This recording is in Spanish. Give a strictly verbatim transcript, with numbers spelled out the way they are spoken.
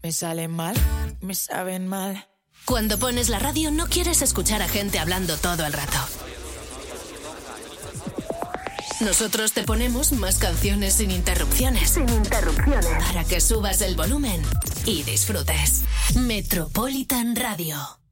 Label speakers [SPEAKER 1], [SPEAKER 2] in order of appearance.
[SPEAKER 1] Me salen mal, me saben mal.
[SPEAKER 2] Cuando pones la radio no quieres escuchar a gente hablando todo el rato. Nosotros te ponemos más canciones sin interrupciones.
[SPEAKER 3] Sin interrupciones.
[SPEAKER 2] Para que subas el volumen y disfrutes. Metropolitan Radio.